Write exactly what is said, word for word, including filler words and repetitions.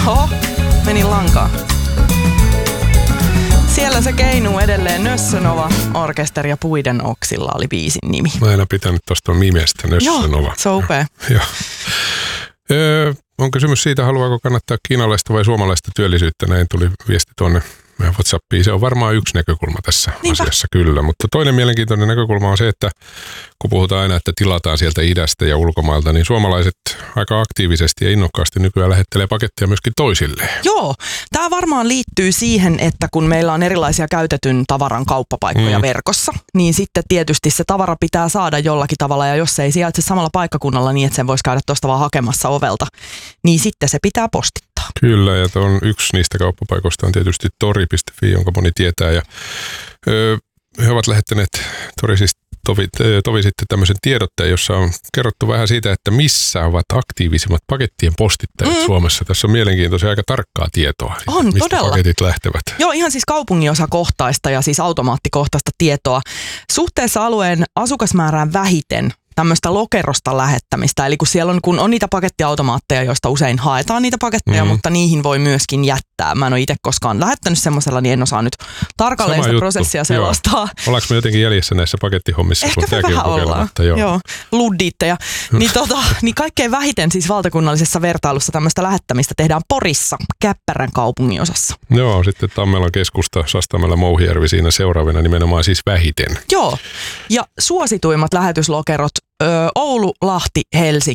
Oho, meni lankaan. Siellä se keinuu edelleen. Nössönova orkesteri ja Puiden oksilla oli biisin nimi. Mä en aina pitänyt tuosta nimestä, Nössönova. Joo, se on upea. Joo. Öö, on kysymys siitä, haluaako kannattaa kiinalaista vai suomalaista työllisyyttä. Näin tuli viesti tuonne meidän WhatsAppiin. Se on varmaan yksi näkökulma tässä Niinpä. asiassa kyllä. Mutta toinen mielenkiintoinen näkökulma on se, että kun puhutaan aina, että tilataan sieltä idästä ja ulkomailta, niin suomalaiset aika aktiivisesti ja innokkaasti nykyään lähettelee pakettia myöskin toisilleen. Joo, tämä varmaan liittyy siihen, että kun meillä on erilaisia käytetyn tavaran kauppapaikkoja mm. verkossa, niin sitten tietysti se tavara pitää saada jollakin tavalla, ja jos se ei sijaitse samalla paikkakunnalla niin, että sen voisi käydä tuosta vaan hakemassa ovelta, niin sitten se pitää postittaa. Kyllä, ja on yksi niistä kauppapaikoista on tietysti tori piste fi, jonka moni tietää, ja öö, he ovat lähettäneet Tori siis Tovi, tovi sitten tämmöisen tiedotteen, jossa on kerrottu vähän siitä, että missä ovat aktiivisimmat pakettien postittajat mm. Suomessa. Tässä on mielenkiintoisia aika tarkkaa tietoa, on, mistä todella. paketit lähtevät. Joo, ihan siis kaupunginosakohtaista ja siis automaattikohtaista tietoa. Suhteessa alueen asukasmäärään vähiten tämmöistä lokerosta lähettämistä. Eli kun siellä on, kun on niitä pakettiautomaatteja, joista usein haetaan niitä paketteja, mm. mutta niihin voi myöskin jättää. Mä en ole itse koskaan lähettänyt semmoisella, niin en osaa nyt tarkalleen sitä prosessia selostaa. Ollaanko me jotenkin jäljessä näissä pakettihommissa? Ehkä me vähän ollaan. Joo. Joo. Luddiitteja. niin, tota, niin kaikkein vähiten siis valtakunnallisessa vertailussa tämmöistä lähettämistä tehdään Porissa, Käppärän kaupunginosassa. Joo, sitten Tammelan keskusta, Sastamela, Mouhijärvi siinä seuraavana nimenomaan siis vähiten. Joo, ja suosituimmat lähetyslokerot Oulu, Lahti, Helsinki.